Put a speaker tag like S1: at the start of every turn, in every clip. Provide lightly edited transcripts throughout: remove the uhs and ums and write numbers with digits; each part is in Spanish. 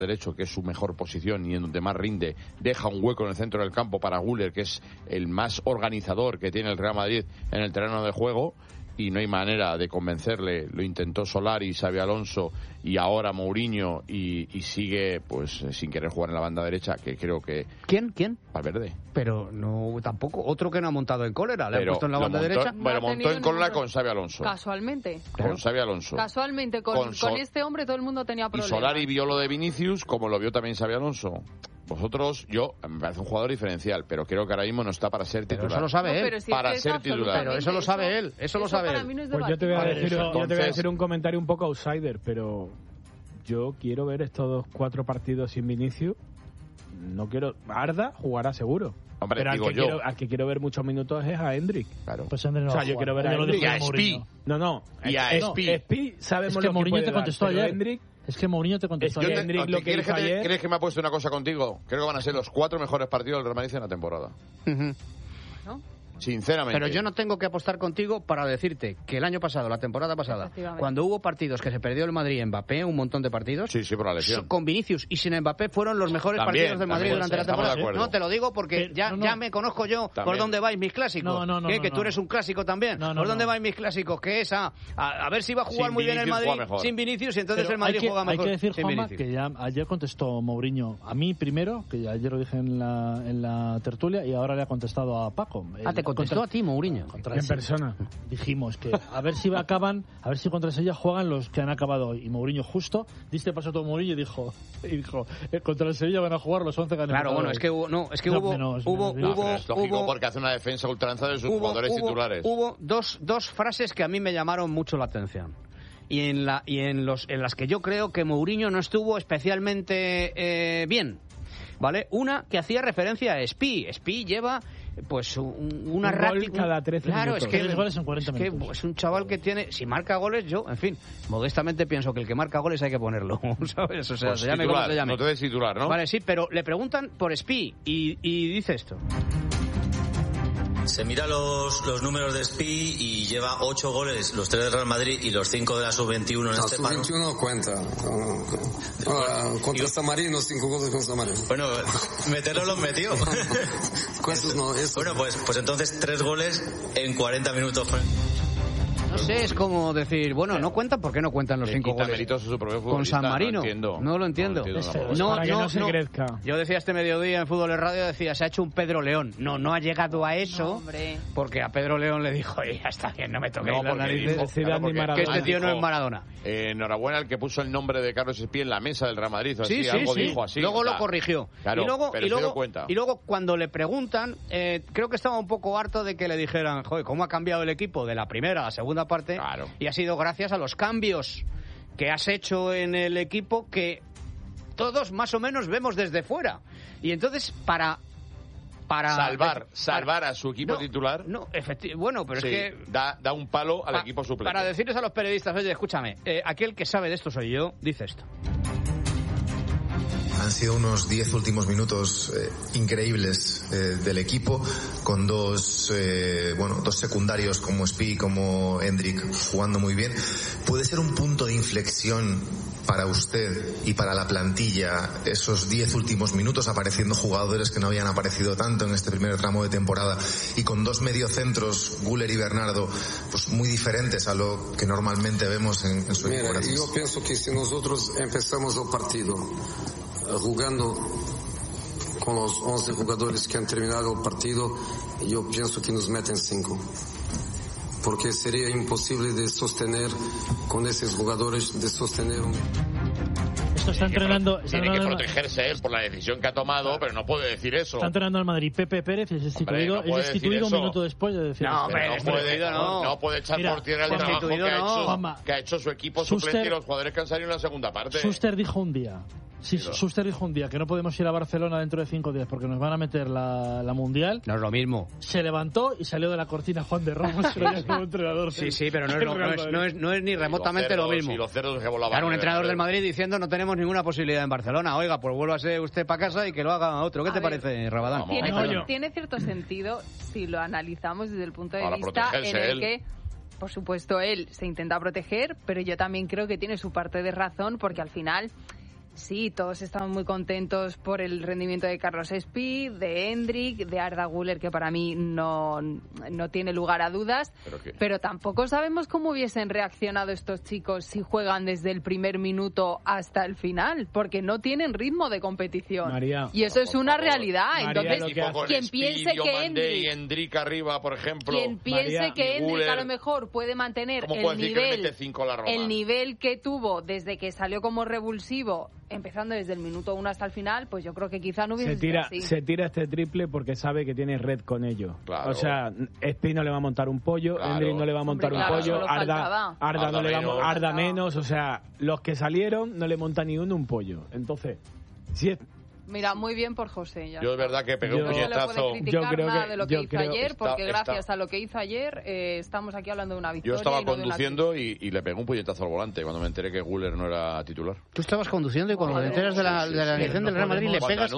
S1: derecho, que es su mejor posición y en donde más rinde, deja un hueco en el centro del campo para Güler, que es el más organizador que tiene el Real Madrid en el terreno de juego, y no hay manera de convencerle. Lo intentó Solari, Xabi Alonso y ahora Mourinho, y sigue pues sin querer jugar en la banda derecha, que creo que...
S2: ¿Quién?
S1: Valverde.
S2: Pero no, tampoco, otro que no ha montado en cólera, le ha puesto en la banda derecha.
S1: Bueno, montó en cólera con Xabi Alonso.
S3: Casualmente.
S1: Con Xabi Alonso.
S3: Casualmente, con este hombre todo el mundo tenía problemas.
S1: Y Solari vio lo de Vinicius, como lo vio también Xabi Alonso. Vosotros, me parece un jugador diferencial, pero creo que ahora mismo no está para ser titular.
S2: Pero eso lo sabe él.
S1: Para ser titular.
S2: Pero eso lo sabe él. Eso lo sabe él.
S4: Pues yo te voy a decir un comentario un poco outsider, pero yo quiero ver estos 4 partidos sin Vinicius. No quiero... Arda jugará seguro.
S1: Hombre,
S4: pero al que quiero ver muchos minutos es a Hendrik.
S1: Claro.
S5: Pues Hendrik no,
S4: o sea, yo quiero ver a Hendrik.
S1: Y a Spi.
S4: No.
S1: Y a Spi.
S4: Spi sabemos
S5: es que
S4: lo
S5: Mourinho
S4: que
S5: te contestó
S4: dar,
S5: ayer.
S4: Hendrik,
S5: es que Mourinho te contestó ayer.
S4: Hendrik, lo que hizo ayer...
S1: ¿Crees que me ha puesto una cosa contigo? Creo que van a ser los 4 mejores partidos del Real Madrid en la temporada.
S2: ¿No?
S1: Sinceramente.
S2: Pero yo no tengo que apostar contigo para decirte que el año pasado, la temporada pasada, cuando hubo partidos que se perdió el Madrid en Mbappé, un montón de partidos,
S1: sí, por la lesión,
S2: con Vinicius y sin Mbappé fueron los mejores partidos del Madrid durante la temporada. No, te lo digo porque ya me conozco yo también. Por dónde vais mis clásicos. Que tú eres un clásico también. Por dónde vais mis clásicos, que es a ver si va a jugar
S1: sin
S2: muy bien el Madrid
S1: sin
S2: Vinicius y entonces el Madrid juega mejor.
S5: Hay que decir, Juanma, que ya ayer contestó Mourinho a mí primero, que ayer lo dije en la tertulia, y ahora le ha contestado a Paco.
S2: Te contestó a ti, Mourinho.
S4: En persona.
S5: Dijimos que a ver si contra Sevilla juegan los que han acabado hoy. Y Mourinho justo diste paso a todo Mourinho y dijo contra el Sevilla van a jugar los 11 ganadores.
S2: Claro, bueno, es que hubo
S1: porque hace una defensa ultranza de sus jugadores titulares.
S2: Hubo dos frases que a mí me llamaron mucho la atención. Y en las que yo creo que Mourinho no estuvo especialmente bien. ¿Vale? Una que hacía referencia a Spi. Spi lleva pues una
S4: gol cada 13
S2: claro,
S4: minutos.
S2: Es que
S5: 3 goles en 40 minutos.
S2: Es un chaval que tiene... Si marca goles, yo, en fin, modestamente pienso que el que marca goles hay que ponerlo, ¿sabes? O sea,
S1: pues
S2: se llame como se llame.
S1: No te des titular, ¿no?
S2: Vale, sí, pero le preguntan por Spi y dice esto.
S6: Se mira los números de Spi y lleva 8 goles, los 3 del Real Madrid y los 5 de la Sub-21 en este paro.
S7: Sub-21 no cuenta. Contra San Marino, 5 goles con San Marino.
S6: Bueno, meterlo los metió.
S7: ¿Cuántos no? Eso.
S6: Bueno, pues entonces 3 goles en 40 minutos.
S2: No sé, es como decir, bueno, no cuentan, ¿por qué no cuentan los 5 goles? Con San Marino. No lo entiendo.
S4: Para que no se crezca.
S2: Yo decía este mediodía en Fútbol en Radio, decía, se ha hecho un Pedro León. No ha llegado a eso, porque a Pedro León le dijo, ya está bien, no me toquéis las narices, que este tío no es Maradona.
S1: Enhorabuena al que puso el nombre de Carlos Spi en la mesa del Real Madrid. Así, algo dijo así.
S2: Luego lo corrigió.
S1: Claro,
S2: y luego cuando le preguntan, creo que estaba un poco harto de que le dijeran, joder, ¿cómo ha cambiado el equipo de la primera a la segunda parte?
S1: Claro.
S2: Y ha sido gracias a los cambios que has hecho en el equipo que todos más o menos vemos desde fuera. Y entonces para
S1: salvar a su equipo titular.
S2: No, bueno, pero es que
S1: da un palo al equipo suplente.
S2: Para decirles a los periodistas, oye, escúchame, aquel que sabe de esto soy yo, dice esto.
S8: Han sido unos 10 últimos minutos increíbles del equipo, con dos secundarios como Spi, como Hendrik, jugando muy bien. ¿Puede ser un punto de inflexión para usted y para la plantilla esos 10 últimos minutos, apareciendo jugadores que no habían aparecido tanto en este primer tramo de temporada, y con 2 mediocentros, Güler y Bernardo, pues muy diferentes a lo que normalmente vemos en su equipo?
S7: Mira, yo pienso que si nosotros empezamos el partido jugando con los 11 jugadores que han terminado el partido, yo pienso que nos meten 5. Porque sería imposible de sostener con esos jugadores, de sostener un...
S5: Esto está entrenando...
S1: Tiene que protegerse él por la decisión que ha tomado, pero no puede decir eso.
S5: Está entrenando al Madrid Pepe Pérez y es destituido un minuto después de decir
S1: no, no puede echar por tierra el trabajo que ha hecho su equipo suplente y los jugadores que han salido en la segunda parte.
S5: Schuster dijo un día que no podemos ir a Barcelona dentro de 5 días porque nos van a meter la Mundial.
S2: No es lo mismo.
S5: Se levantó y salió de la cortina Juan de Ramos como entrenador.
S2: Sí, pero no es ni remotamente lo mismo. Claro, un entrenador del Madrid diciendo no tenemos ninguna posibilidad en Barcelona. Oiga, pues vuélvase usted para casa y que lo haga otro. ¿Qué te parece, Rabadán?
S3: Tiene cierto sentido si lo analizamos desde el punto de vista en el que, por supuesto, él se intenta proteger, pero yo también creo que tiene su parte de razón, porque al final Sí, todos estamos muy contentos por el rendimiento de Carlos Espí, de Hendrik, de Arda Güler, que para mí no tiene lugar a dudas. Pero tampoco sabemos cómo hubiesen reaccionado estos chicos si juegan desde el primer minuto hasta el final, porque no tienen ritmo de competición.
S4: María,
S3: y eso es una realidad.
S4: María,
S3: entonces, quien piense que
S1: Hendrik arriba, por ejemplo,
S3: quien piense que Hendrik a lo mejor puede mantener el nivel que tuvo desde que salió como revulsivo, empezando desde el minuto 1 hasta el final, pues yo creo que quizá no hubiese sido así.
S4: Se tira este triple porque sabe que tiene red con ellos.
S1: Claro.
S4: O sea, Espí no le va a montar un pollo, Hendrik no le va a montar un pollo, Arda no le va a Arda menos, o sea, los que salieron no le monta ni uno un pollo. Entonces, si es...
S3: Mira, muy bien por José.
S1: Yo es verdad que pegué un puñetazo.
S3: No le puede criticar nada de lo que hizo ayer, porque gracias a lo que hizo ayer estamos aquí hablando de una victoria.
S1: Yo estaba conduciendo y le pegué un puñetazo al volante cuando me enteré que Güler no era titular.
S2: Tú estabas conduciendo y cuando te enteras de la alineación del Real Madrid le pegas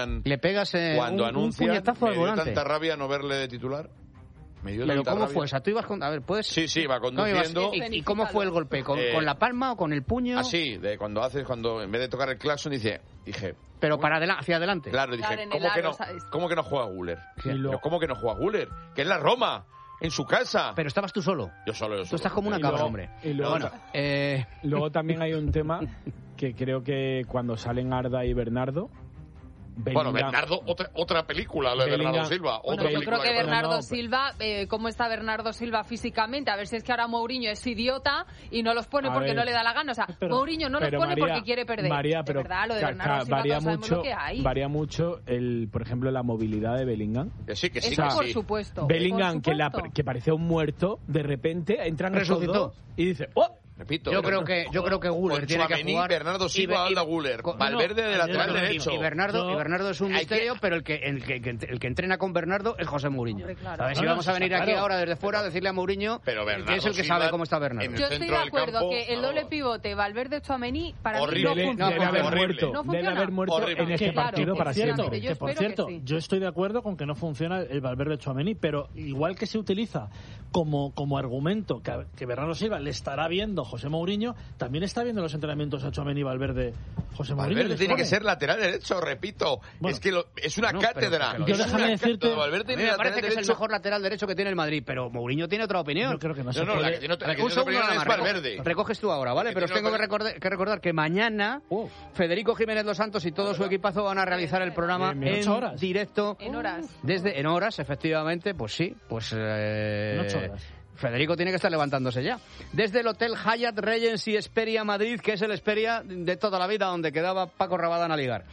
S2: un puñetazo al volante.
S1: Me dio tanta rabia no verle de titular.
S2: Pero ¿cómo fue? O sea, tú ibas con... A ver, ¿puedes...?
S1: Sí, iba conduciendo.
S2: ¿Y cómo fue el golpe? ¿Con la palma o con el puño?
S1: Así, de cuando en vez de tocar el claxon dije...
S2: Pero hacia adelante.
S1: Claro, dije, ¿cómo que no juega Güler? Pero ¿cómo que no juega Güler? Que es la Roma, en su casa.
S2: Pero estabas tú solo.
S1: Yo solo.
S2: Tú estás como una cabra, hombre.
S4: Y luego también hay un tema que creo que cuando salen Arda y Bernardo...
S1: Bernardo, otra película, lo de Bernardo Silva.
S3: Yo creo que Bernardo Silva, ¿cómo está Bernardo Silva físicamente? A ver si es que ahora Mourinho es idiota y no los pone porque no le da la gana. O sea, Mourinho no los pone porque quiere perder.
S4: María, pero
S3: de verdad, lo de Bernardo Silva
S4: varía mucho, por ejemplo, la movilidad de Bellingham.
S1: Que sí.
S3: Por supuesto.
S4: Bellingham, que parecía un muerto, de repente entran esos dos y dice, ¡oh!
S1: Repito,
S2: yo creo que Güler tiene que jugar.
S1: Bernardo Silva, Arda Güler, Valverde de lateral derecho.
S2: Y Bernardo es un misterio, pero el que entrena con Bernardo es José Mourinho. A ver si vamos a venir aquí ahora desde fuera a decirle a Mourinho que es el que sabe cómo está Bernardo.
S3: Yo estoy de acuerdo que el doble pivote Valverde-Tchouaméni para mí no funciona.
S4: Debe haber muerto en este partido para siempre.
S5: Que por cierto, yo estoy de acuerdo con que no funciona el Valverde-Tchouaméni, pero igual que se utiliza como argumento que Bernardo Silva le estará viendo José Mourinho, también está viendo los entrenamientos a Tchouaméni y Valverde. José Mourinho
S1: Valverde tiene que ser lateral derecho, repito. Es que es una cátedra.
S2: Yo déjame decirte, Valverde me parece que es el mejor lateral derecho que tiene el Madrid, pero Mourinho tiene otra opinión.
S5: Yo creo que no.
S1: La que tiene otra opinión es Valverde.
S2: Recoges tú ahora, ¿vale? Pero os tengo que recordar que mañana Federico Jiménez Los Santos y todo su equipazo van a realizar el programa en directo. En horas, efectivamente, pues sí. En 8 horas. Federico tiene que estar levantándose ya. Desde el Hotel Hyatt Regency Esperia Madrid, que es el Esperia de toda la vida, donde quedaba Paco Rabadán a ligar.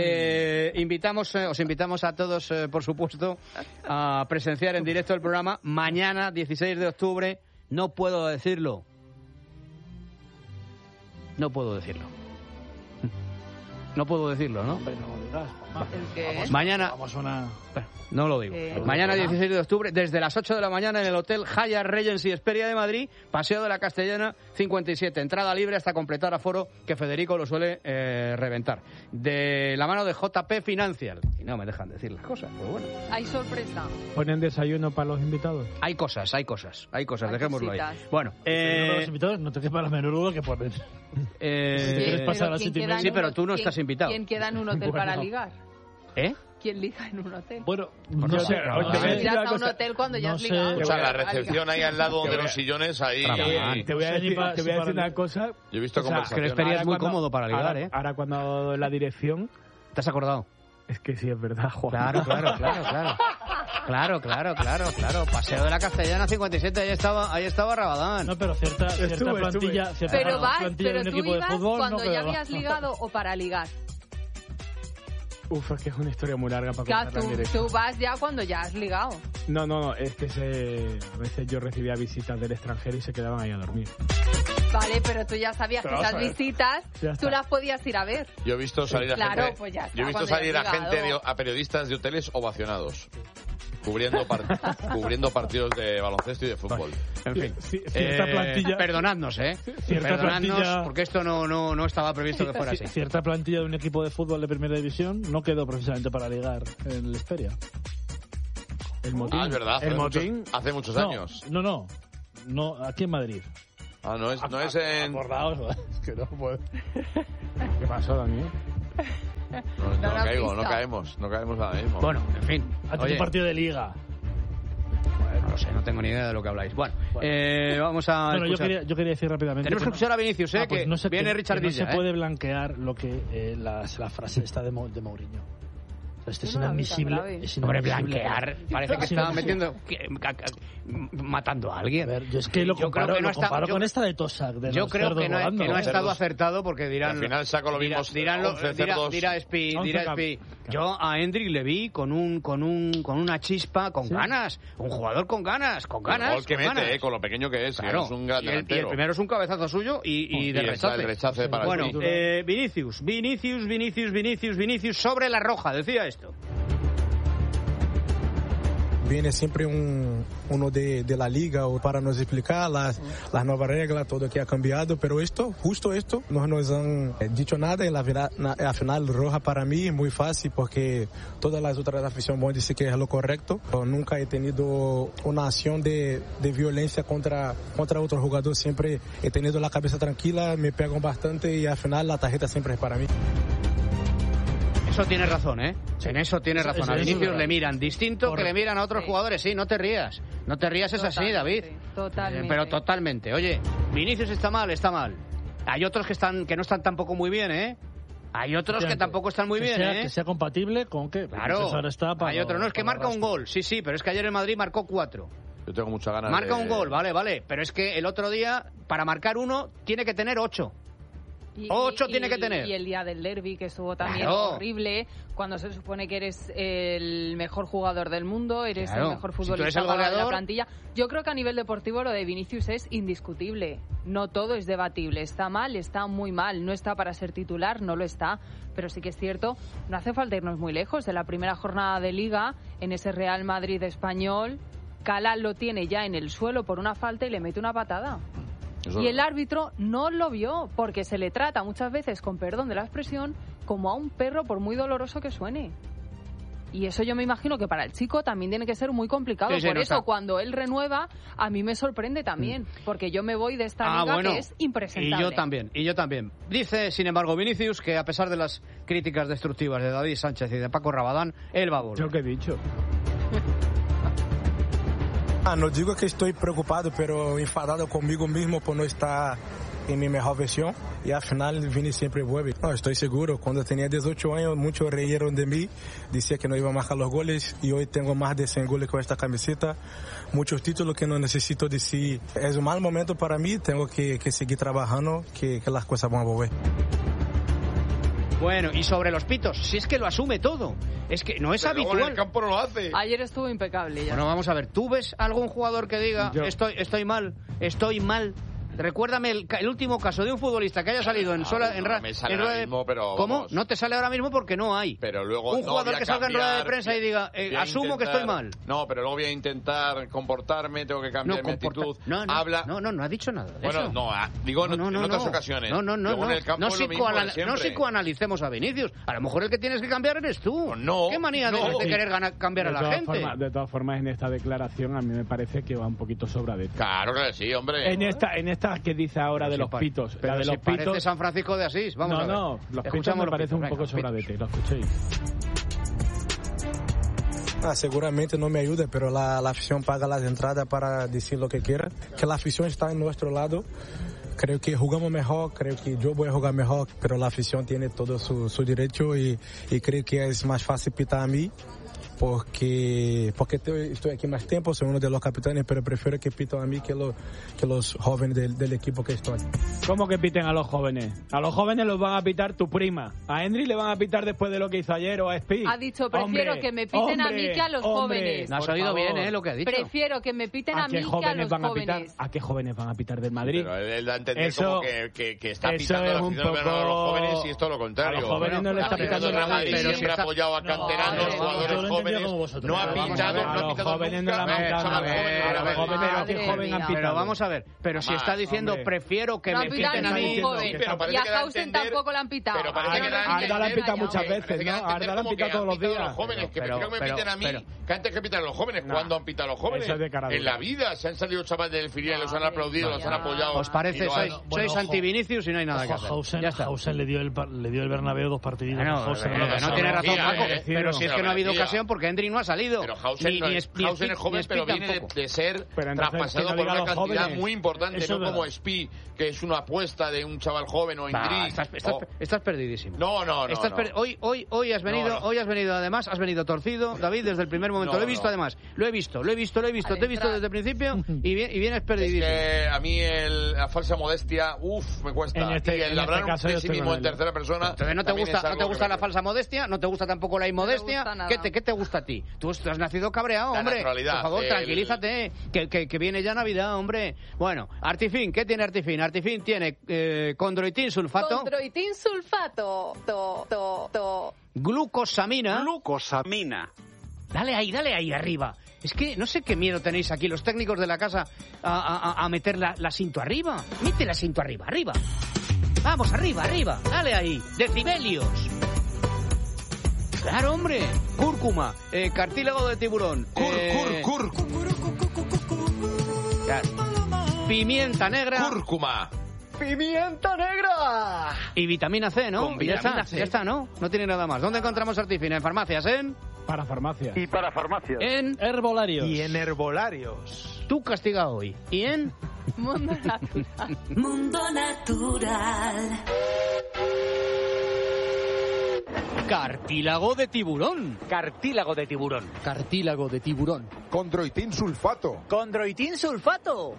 S2: Os invitamos a todos, por supuesto, a presenciar en directo el programa mañana, 16 de octubre. No puedo decirlo. No puedo decirlo, ¿no? Mañana... No lo digo. Mañana 16 de octubre, desde las 8 de la mañana en el Hotel Hyatt Regency Esperia de Madrid, Paseo de la Castellana 57. Entrada libre hasta completar aforo, que Federico lo suele reventar. De la mano de JP Financial. Y no me dejan decir las cosas, pero bueno.
S3: Hay sorpresa.
S4: ¿Ponen desayuno para los invitados?
S2: Hay cosas, dejémoslo ahí. Bueno,
S5: los invitados no te quepa la menor duda que ponen.
S2: Sí, pero tú no estás invitado.
S3: ¿Quién queda en un hotel para ligar? ¿Quién liga en un hotel?
S5: Bueno,
S4: no sé.
S3: Irás a un hotel cuando ya has ligado.
S1: O sea, la recepción ahí al lado de los sillones, ahí...
S4: Te voy a decir una cosa.
S1: Yo he visto conversaciones.
S2: Que el Esperia es muy cómodo para ligar,
S4: Ahora cuando la dirección...
S2: ¿Te has acordado?
S4: Es que sí, es verdad, Juan.
S2: Claro. Paseo de la Castellana 57, ahí estaba Rabadán.
S5: No, pero cierta plantilla...
S3: Pero tú ibas cuando ya habías ligado o para ligar.
S4: Es que es una historia muy larga para contarla en directo.
S3: Tú vas ya cuando ya has ligado.
S4: No, es que a veces yo recibía visitas del extranjero y se quedaban ahí a dormir.
S3: Vale, pero tú ya sabías que esas visitas tú las podías ir a ver.
S1: Yo he visto salir a gente...
S3: Pues ya está,
S1: yo he visto salir a gente, a periodistas de hoteles ovacionados. Cubriendo partidos de baloncesto y de fútbol.
S2: En fin,
S5: cierta plantilla...
S2: Perdonadnos, porque esto no estaba previsto que fuera así.
S5: Cierta plantilla de un equipo de fútbol de primera división no quedó precisamente para ligar en el Esperia.
S4: El motín.
S1: Es verdad. Hace muchos años.
S5: No, aquí en Madrid.
S1: No es en...
S5: Acordaos, es que no puedo.
S4: ¿Qué pasó, Daniel?
S1: No caemos ahora mismo.
S2: Bueno, en fin.
S5: Antes de un partido de liga.
S2: No lo sé, no tengo ni idea de lo que habláis. Bueno, vamos a.
S5: Bueno, yo quería decir rápidamente.
S2: Tenemos que escuchar a Vinicius,
S5: pues
S2: que
S5: no
S2: viene Richard Villa.
S5: No se puede blanquear lo que la frase esta de Mourinho. Este es inadmisible.
S2: Hombre, blanquear. Parece que está metiendo. Matando a alguien.
S5: A ver, yo es que lo comparo con esta de Tosak.
S2: Yo creo que no ha estado acertado porque dirán.
S1: Al final saco lo mismo.
S2: Dirá Espi. Yo a Endrick le vi con una chispa, con ganas. Un jugador con ganas. Con
S1: mete, con lo pequeño que es.
S2: Claro.
S1: Es un gran delantero.
S2: Y el primero es un cabezazo suyo y de rechace.
S1: Para
S2: bueno, Vinicius sobre la roja, decía esto.
S9: Viene siempre uno de la liga para nos explicar las nuevas reglas, todo que ha cambiado, pero justo esto, no nos han dicho nada y la final roja para mí es muy fácil porque todas las otras aficiones van a decir que es lo correcto. Yo nunca he tenido una acción de violencia contra otro jugador, siempre he tenido la cabeza tranquila, me pegan bastante y al final la tarjeta siempre es para mí.
S2: Eso tiene razón, ¿eh? En eso tiene razón. A Vinicius le miran distinto que le miran a otros jugadores. Sí, no te rías. No te rías, es así, David.
S3: Totalmente.
S2: Pero totalmente. Oye, Vinicius está mal. Hay otros que no están tampoco muy bien, ¿eh? Hay otros que tampoco están muy bien, ¿eh?
S5: Que sea compatible con que...
S2: Claro. Hay otro, no, es que marca un gol. Sí, pero es que ayer el Madrid marcó 4.
S1: Yo tengo muchas ganas
S2: Marca un gol, vale. Pero es que el otro día, para marcar 1, tiene que tener 8. 8 tiene que tener.
S3: Y el día del derbi, que estuvo también horrible, cuando se supone que eres el mejor jugador del mundo, eres el mejor futbolista de la plantilla. Yo creo que a nivel deportivo lo de Vinicius es indiscutible. No todo es debatible. Está mal, está muy mal. No está para ser titular, no lo está. Pero sí que es cierto, no hace falta irnos muy lejos. En la primera jornada de Liga, en ese Real Madrid español, Cala lo tiene ya en el suelo por una falta y le mete una patada. Y el árbitro no lo vio, porque se le trata muchas veces, con perdón de la expresión, como a un perro, por muy doloroso que suene. Y eso yo me imagino que para el chico también tiene que ser muy complicado. Por eso, cuando él renueva, a mí me sorprende también, porque yo me voy de esta liga que es impresentable.
S2: Y yo también. Dice, sin embargo, Vinicius, que a pesar de las críticas destructivas de David Sánchez y de Paco Rabadán, él va a volver.
S4: Yo que he dicho.
S9: No digo que estoy preocupado, pero enfadado conmigo mismo por no estar en mi mejor versión. Y al final Vini siempre vuelve. No, estoy seguro. Cuando tenía 18 años, muchos reyeron de mí. Decía que no iba a marcar los goles. Y hoy tengo más de 100 goles con esta camiseta. Muchos títulos que no necesito decir. Es un mal momento para mí. Tengo que seguir trabajando, que las cosas van a volver.
S2: Bueno, y sobre los pitos, si es que lo asume todo. Es que no es habitual.
S1: En el campo no lo hace.
S3: Ayer estuvo impecable ya.
S2: Bueno, vamos a ver. ¿Tú ves algún jugador que diga estoy mal? Recuérdame el último caso de un futbolista que haya salido en rueda de prensa. ¿Cómo? No te sale ahora mismo porque no hay.
S1: Pero luego
S2: un jugador que salga en rueda de prensa y diga asumo que estoy mal.
S1: No, pero luego voy a intentar comportarme, tengo que cambiar mi actitud.
S2: No ha dicho nada de eso.
S1: Digo en otras ocasiones.
S2: No psicoanalicemos a Vinicius. A lo mejor el que tienes que cambiar eres tú. ¿Qué manía de querer cambiar a la gente?
S4: De todas formas, en esta declaración a mí me parece que va un poquito sobradito.
S1: Claro que sí, hombre.
S4: En esta que dice ahora de los pitos.
S2: Pero
S4: la de los pitos
S2: parece San Francisco de Asís. Vamos a ver.
S4: Los pitos me parece un poco sobradete. Lo escuchéis.
S9: Seguramente no me ayuda, pero la afición paga las entradas para decir lo que quiera. Que la afición está en nuestro lado. Creo que jugamos mejor, creo que yo voy a jugar mejor, pero la afición tiene todo su derecho y creo que es más fácil pitar a mí. Porque estoy aquí más tiempo, soy uno de los capitanes, pero prefiero que piten a mí que los jóvenes del equipo que estoy.
S4: ¿Cómo que piten a los jóvenes? A los jóvenes los van a pitar tu prima. A Endrick le van a pitar después de lo que hizo ayer o a Speed.
S3: Ha dicho, prefiero que me piten a mí que a los jóvenes.
S2: No has oído bien, lo que ha dicho.
S3: Prefiero que me piten a mí que a los jóvenes.
S4: ¿A qué jóvenes van a pitar del Madrid?
S1: Pero él da a entender como que está pitando a los jóvenes y esto es lo contrario.
S4: A los jóvenes no le está pitando nada.
S1: Pero siempre ha apoyado a canteranos, jugadores jóvenes no ha pitado.
S2: Pero vamos a ver, pero si está diciendo prefiero que me piten a mí.
S3: Y a Hausen tampoco la han pitado.
S4: Pero parece que Arda la han pitado muchas veces, ¿no? Arda la han pitado todos los días.
S1: Los jóvenes, que prefiero que me piten a mí, que antes que pitan a los jóvenes. ¿Cuándo han pitado a los jóvenes? En la vida se han salido chavales del filial, los han aplaudido, los han apoyado.
S2: ¿Os parece? Sois anti-Vinicius y no hay nada que hacer.
S5: Hausen le dio el Bernabéu 2 partidos.
S2: No tiene razón, Paco, pero si es que no ha habido ocasión porque Endrick no ha salido.
S1: Pero Hausen es joven, pero viene de ser traspasado por una cantidad muy importante, no como Spi, que es una apuesta de un chaval joven o Endrick.
S2: Estás perdidísimo.
S1: No.
S2: Hoy has venido además, has venido torcido, David, desde el primer momento. Lo he visto además. Lo he visto. Te he visto desde el principio y vienes perdidísimo.
S1: Es que a mí la falsa modestia, me cuesta. Y el hablar de sí mismo en tercera persona.
S2: Entonces, ¿no te gusta la falsa modestia? ¿No te gusta tampoco la inmodestia? ¿Qué te gusta a ti? Tú has nacido cabreado, hombre. Por favor, tranquilízate. Que viene ya Navidad, hombre. Bueno, Artifin, ¿qué tiene Artifin? Artifin tiene condroitin sulfato.
S3: Condroitin sulfato.
S2: Glucosamina. Dale ahí arriba. Es que no sé qué miedo tenéis aquí los técnicos de la casa a meter la cinto arriba. Mete la cinto arriba. Vamos, arriba. Dale ahí. Decibelios. Claro, hombre. Cúrcuma. Cartílago de tiburón. Pimienta negra.
S1: Cúrcuma.
S2: ¡Pimienta negra! Y vitamina C, ¿no?
S10: Con vitamina C.
S2: Ya está, ¿no? No tiene nada más. ¿Dónde encontramos Artifin? ¿En farmacias?
S4: Para farmacias.
S10: Y para farmacias.
S2: En
S5: herbolarios.
S10: Y en herbolarios.
S2: Tú castiga hoy. ¿Y en?
S3: Mundo Natural.
S11: Mundo Natural.
S2: Cartílago de tiburón.
S10: Cartílago de tiburón.
S2: Cartílago de tiburón.
S12: Condroitin sulfato.
S3: Condroitin sulfato.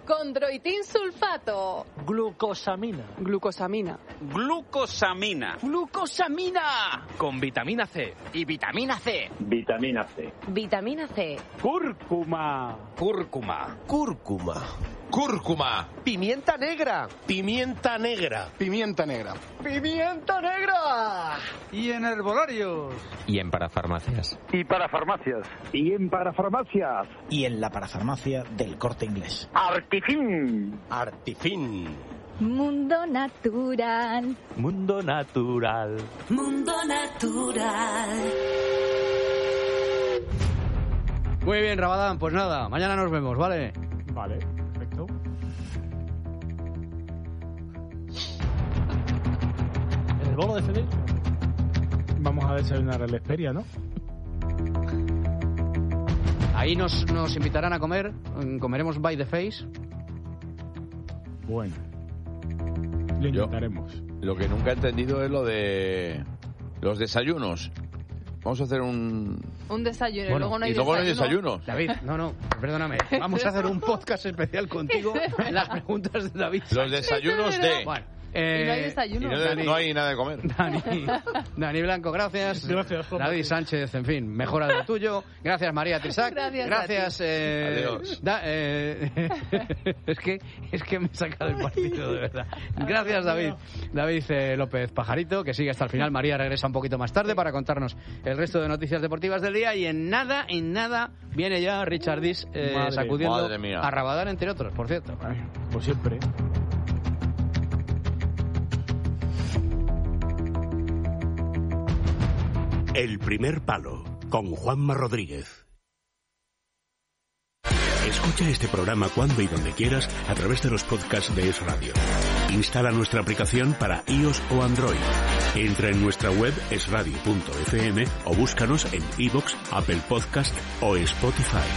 S5: Glucosamina.
S3: Glucosamina.
S10: Con vitamina C.
S11: Y vitamina C.
S3: Vitamina C.
S5: Cúrcuma.
S10: Pimienta negra.
S2: Y en herbolarios.
S10: Y en parafarmacias.
S12: Y para farmacias.
S13: Y en la parafarmacia del Corte Inglés.
S10: Artifin.
S3: Mundo Natural.
S11: Mundo Natural.
S2: Muy bien, Rabadán, pues nada, mañana nos vemos, ¿vale?
S4: Vale, perfecto.
S5: ¿El bolo de Fede?
S4: Vamos a desayunar en la Esperia, ¿no?
S2: Ahí nos invitarán a comer, comeremos by the face.
S4: Bueno, lo intentaremos.
S1: Lo que nunca he entendido es lo de los desayunos. Vamos a hacer un
S3: desayuno,
S1: bueno,
S3: y luego no hay
S1: desayuno.
S2: David, no, perdóname. Vamos a hacer un podcast especial contigo en las preguntas de David.
S1: Los desayunos de...
S2: Bueno,
S3: y no hay desayuno.
S1: No hay nada de comer.
S2: Dani Blanco, gracias. David Sánchez, en fin, mejora lo tuyo. Gracias, María Trisac.
S3: Gracias.
S1: Adiós.
S2: Es que me he sacado el partido, de verdad. Gracias, David. David López Pajarito, que sigue hasta el final. María regresa un poquito más tarde para contarnos el resto de noticias deportivas del día. Y en nada viene ya Richard Dis sacudiendo a Rabadán, entre otros, por cierto.
S4: Pues siempre.
S14: El primer palo, con Juanma Rodríguez. Escucha este programa cuando y donde quieras a través de los podcasts de Es Radio. Instala nuestra aplicación para iOS o Android. Entra en nuestra web esradio.fm o búscanos en iVoox, Apple Podcast o Spotify.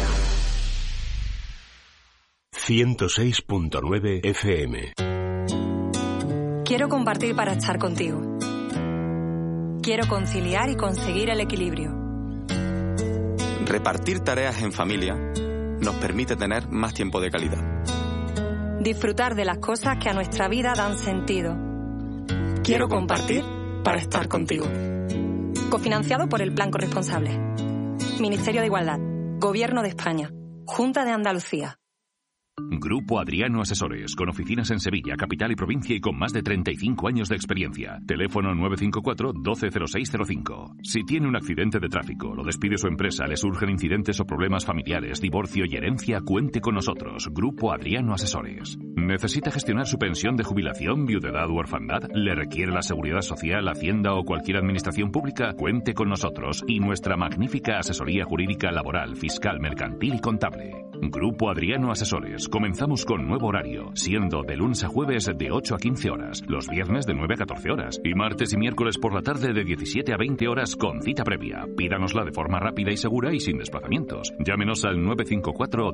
S14: 106.9 FM.
S15: Quiero compartir para estar contigo. Quiero conciliar y conseguir el equilibrio.
S16: Repartir tareas en familia nos permite tener más tiempo de calidad.
S15: Disfrutar de las cosas que a nuestra vida dan sentido. Quiero compartir para estar contigo. Cofinanciado por el Plan Corresponsable. Ministerio de Igualdad. Gobierno de España. Junta de Andalucía.
S17: Grupo Adriano Asesores, con oficinas en Sevilla, capital y provincia y con más de 35 años de experiencia. Teléfono 954 120605. Si tiene un accidente de tráfico, lo despide su empresa, le surgen incidentes o problemas familiares, divorcio y herencia, cuente con nosotros. Grupo Adriano Asesores. ¿Necesita gestionar su pensión de jubilación, viudedad u orfandad? ¿Le requiere la Seguridad Social, Hacienda o cualquier administración pública? Cuente con nosotros y nuestra magnífica asesoría jurídica, laboral, fiscal, mercantil y contable. Grupo Adriano Asesores. Comenzamos con nuevo horario, siendo de lunes a jueves de 8 a 15 horas, los viernes de 9 a 14 horas y martes y miércoles por la tarde de 17 a 20 horas con cita previa. Pídanosla de forma rápida y segura y sin desplazamientos. Llámenos al 954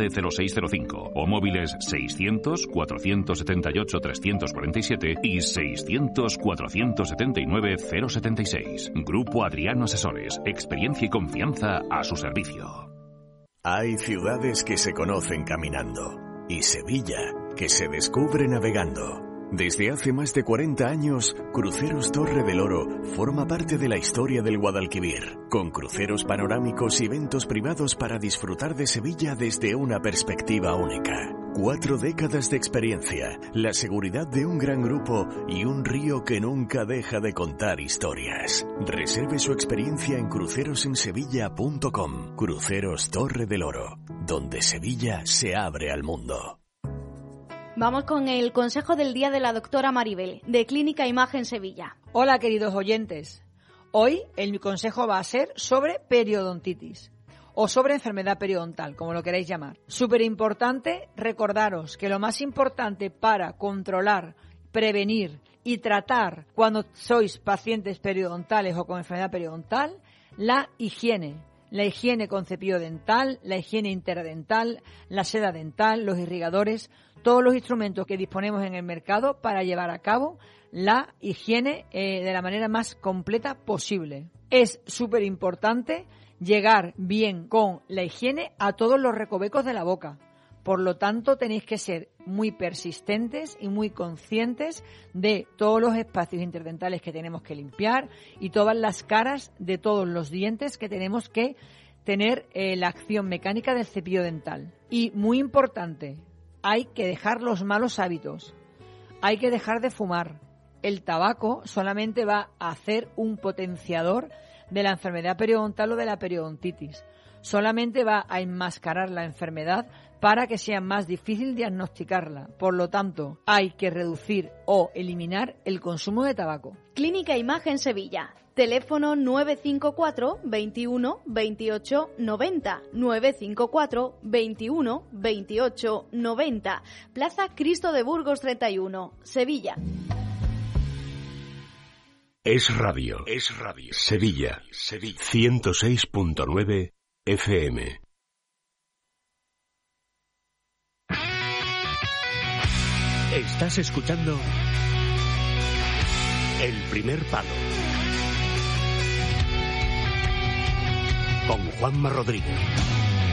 S17: 120605 o móviles 600 478 347 y 600 479 076. Grupo Adriano Asesores. Experiencia y confianza a su servicio.
S18: Hay ciudades que se conocen caminando y Sevilla que se descubre navegando. Desde hace más de 40 años, Cruceros Torre del Oro forma parte de la historia del Guadalquivir, con cruceros panorámicos y eventos privados para disfrutar de Sevilla desde una perspectiva única. 4 décadas de experiencia, la seguridad de un gran grupo y un río que nunca deja de contar historias. Reserve su experiencia en crucerosensevilla.com. Cruceros Torre del Oro, donde Sevilla se abre al mundo.
S19: Vamos con el consejo del día de la doctora Maribel, de Clínica Imagen Sevilla.
S20: Hola, queridos oyentes. Hoy el consejo va a ser sobre periodontitis o sobre enfermedad periodontal, como lo queráis llamar. Súper importante recordaros que lo más importante para controlar, prevenir y tratar cuando sois pacientes periodontales o con enfermedad periodontal, la higiene. La higiene con cepillo dental, la higiene interdental, la seda dental, los irrigadores, todos los instrumentos que disponemos en el mercado para llevar a cabo la higiene de la manera más completa posible. Es súper importante llegar bien con la higiene a todos los recovecos de la boca. Por lo tanto, tenéis que ser muy persistentes y muy conscientes de todos los espacios interdentales que tenemos que limpiar y todas las caras de todos los dientes que tenemos que tener la acción mecánica del cepillo dental. Y muy importante, hay que dejar los malos hábitos. Hay que dejar de fumar. El tabaco solamente va a hacer un potenciador de la enfermedad periodontal o de la periodontitis. Solamente va a enmascarar la enfermedad para que sea más difícil diagnosticarla. Por lo tanto, hay que reducir o eliminar el consumo de tabaco.
S19: Clínica Imagen Sevilla. Teléfono 954 21 28 90. 954 21 28 90. Plaza Cristo de Burgos 31, Sevilla.
S14: Es radio. Es radio. Sevilla. 106.9 FM. Estás escuchando El Primer Palo con Juanma Rodríguez.